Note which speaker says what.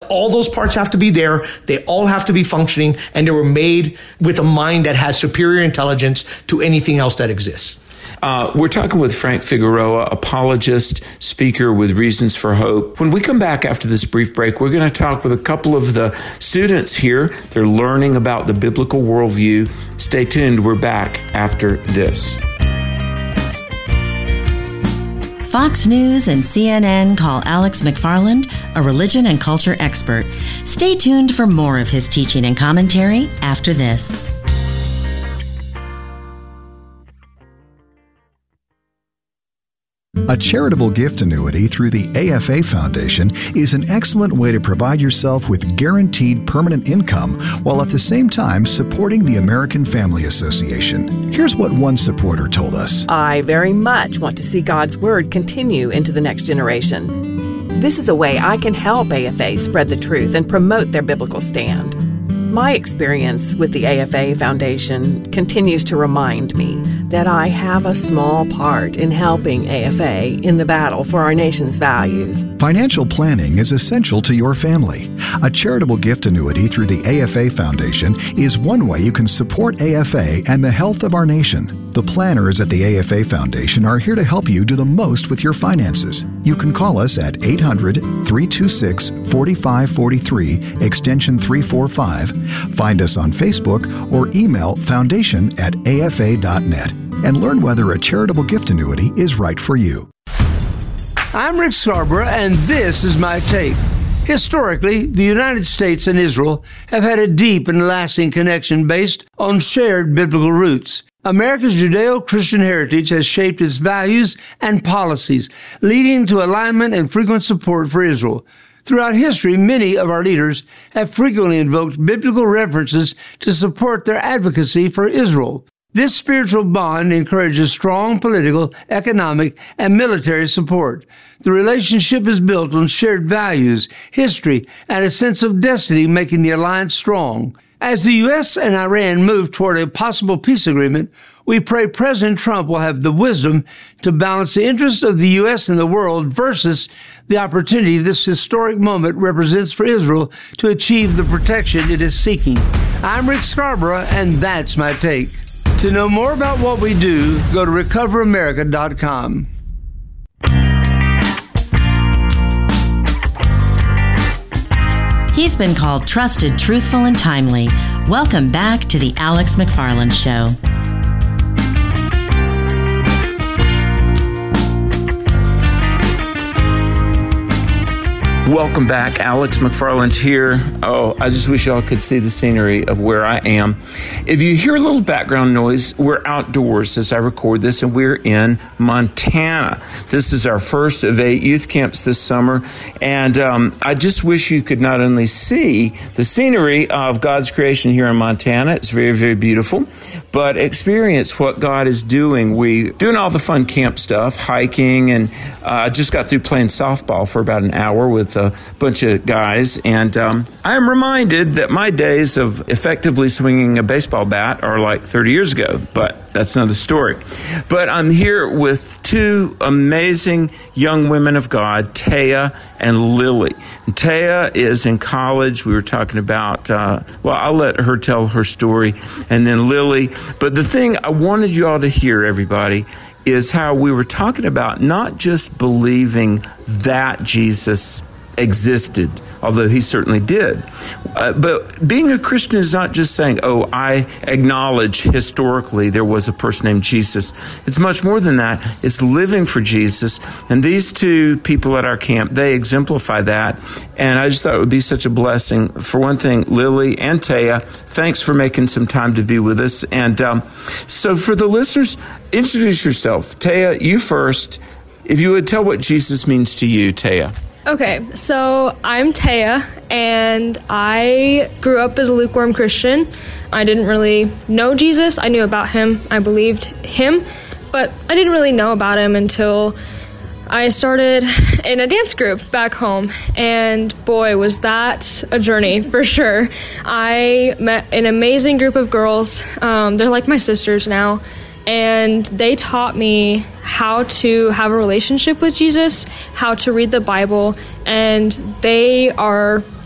Speaker 1: all those parts have to be there. They all have to be functioning, and they were made with a mind that has superior intelligence to anything else that exists.
Speaker 2: We're talking with Frank Figueroa, apologist, speaker with Reasons for Hope. When we come back after this brief break, we're going to talk with a couple of the students here. They're learning about the biblical worldview. Stay tuned. We're back after this.
Speaker 3: Fox News and CNN call Alex McFarland a religion and culture expert. Stay tuned for more of his teaching and commentary after this.
Speaker 4: A charitable gift annuity through the AFA Foundation is an excellent way to provide yourself with guaranteed permanent income while at the same time supporting the American Family Association. Here's what one supporter told us.
Speaker 5: I very much want to see God's Word continue into the next generation. This is a way I can help AFA spread the truth and promote their biblical stand. My experience with the AFA Foundation continues to remind me that I have a small part in helping AFA in the battle for our nation's values.
Speaker 4: Financial planning is essential to your family. A charitable gift annuity through the AFA Foundation is one way you can support AFA and the health of our nation. The planners at the AFA Foundation are here to help you do the most with your finances. You can call us at 800-326-4543, extension 345. Find us on Facebook or email foundation@afa.net and learn whether a charitable gift annuity is right for you.
Speaker 6: I'm Rick Scarborough, and this is my take. Historically, the United States and Israel have had a deep and lasting connection based on shared biblical roots. America's Judeo-Christian heritage has shaped its values and policies, leading to alignment and frequent support for Israel. Throughout history, many of our leaders have frequently invoked biblical references to support their advocacy for Israel. This spiritual bond encourages strong political, economic, and military support. The relationship is built on shared values, history, and a sense of destiny, making the alliance strong. As the U.S. and Iran move toward a possible peace agreement, we pray President Trump will have the wisdom to balance the interests of the U.S. and the world versus the opportunity this historic moment represents for Israel to achieve the protection it is seeking. I'm Rick Scarborough, and that's my take. To know more about what we do, go to recoveramerica.com.
Speaker 3: He's been called trusted, truthful, and timely. Welcome back to the Alex McFarland Show.
Speaker 2: Welcome back. Alex McFarland here. Oh, I just wish y'all could see the scenery of where I am. If you hear a little background noise, we're outdoors as I record this, and we're in Montana. This is our first of 8 youth camps this summer, and I just wish you could not only see the scenery of God's creation here in Montana, it's very, very beautiful, but experience what God is doing. We're doing all the fun camp stuff, hiking, and I just got through playing softball for about an hour with a bunch of guys, and I am reminded that my days of effectively swinging a baseball bat are like 30 years ago, but that's another story. But I'm here with two amazing young women of God, Taya and Lily. And Taya is in college. We were talking about, I'll let her tell her story, and then Lily. But the thing I wanted you all to hear, everybody, is how we were talking about not just believing that Jesus existed, although he certainly did. But being a Christian is not just saying, oh, I acknowledge historically there was a person named Jesus. It's much more than that. It's living for Jesus. And these two people at our camp, they exemplify that. And I just thought it would be such a blessing. For one thing, Lily and Taya, thanks for making some time to be with us. And so for the listeners, introduce yourself. Taya, you first. If you would tell what Jesus means to you, Taya.
Speaker 7: Okay, so I'm Taya, and I grew up as a lukewarm Christian. I didn't really know Jesus. I knew about him. I believed him, but I didn't really know about him until I started in a dance group back home, and boy, was that a journey for sure. I met an amazing group of girls. They're like my sisters now. And they taught me how to have a relationship with Jesus, how to read the Bible, and they are